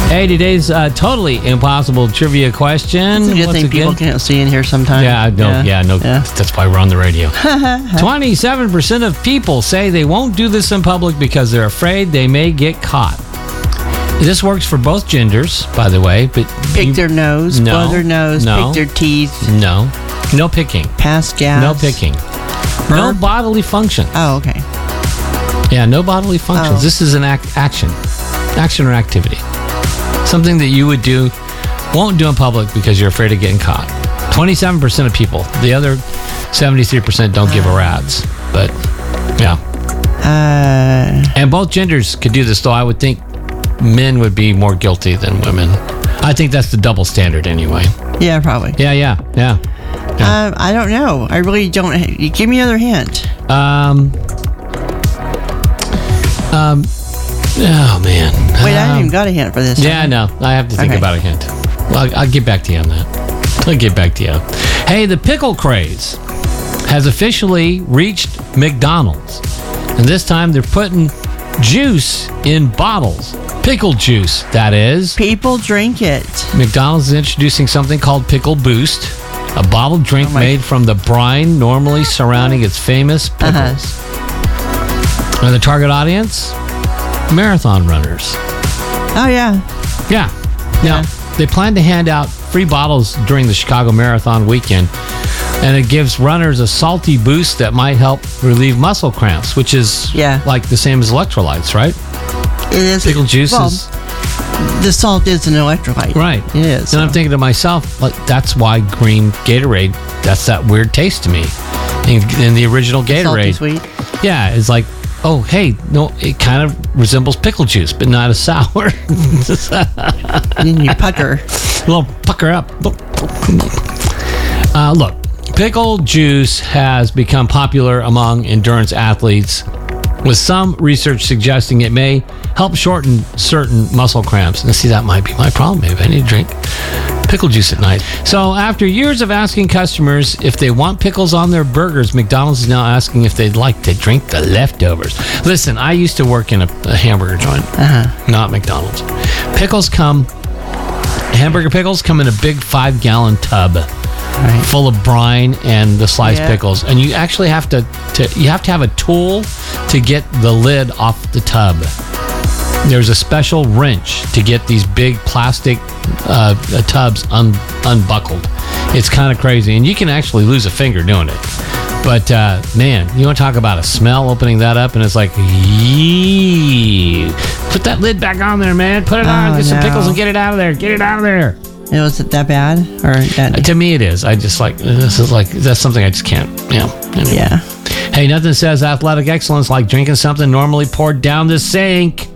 Hey, today's totally impossible trivia question. It's a good thing people can't see in here sometimes. That's why we're on the radio. 27% of people say they won't do this in public because they're afraid they may get caught. This works for both genders, by the way. But pick their nose, blow their nose, pick their teeth. No picking. Pass gas. No picking. No bodily function. Oh, okay. Yeah, no bodily functions. This is an action or activity. Something that you won't do in public because you're afraid of getting caught. 27% of people. The other 73% don't give a rat's. But, yeah. And both genders could do this, though I would think men would be more guilty than women. I think that's the double standard anyway. Yeah, probably. Yeah. I don't know. I really don't. Give me another hint. Oh, man. Wait, I haven't even got a hint for this. Yeah, no. I have to think about a hint. Well, I'll get back to you on that. Hey, the pickle craze has officially reached McDonald's. And this time they're putting juice in bottles. Pickle juice, that is. People drink it. McDonald's is introducing something called Pickle Boost, a bottled drink made from the brine normally surrounding its famous pickles. And the target audience? Marathon runners. Oh, yeah. Yeah. Now, they plan to hand out free bottles during the Chicago Marathon weekend, and it gives runners a salty boost that might help relieve muscle cramps, which is like the same as electrolytes, right? It is. Pickle juice is... The salt is an electrolyte. Right. It is. And I'm thinking to myself, like, that's why green Gatorade, that's that weird taste to me. In the original Gatorade. Salty sweet. Yeah, it's like, oh, hey, no, it kind of resembles pickle juice, but not as sour. And then you pucker. A little pucker up. Look, pickle juice has become popular among endurance athletes, with some research suggesting it may help shorten certain muscle cramps. And see, that might be my problem. Maybe I need to drink pickle juice at night. So after years of asking customers if they want pickles on their burgers, McDonald's is now asking if they'd like to drink the leftovers. Listen, I used to work in a hamburger joint, not McDonald's. Hamburger pickles come in a big 5-gallon tub. Right. Full of brine and the sliced pickles, and you actually have to have a tool to get the lid off the tub. There's a special wrench to get these big plastic tubs unbuckled. It's kind of crazy, and you can actually lose a finger doing it. But man, you want to talk about a smell opening that up, and it's like, yee. Put that lid back on there, man. Put it on. Get some pickles and get it out of there. Get it out of there. Was it that bad? To me, it is. I just that's something I just can't, Anyway. Yeah. Hey, nothing says athletic excellence like drinking something normally poured down the sink.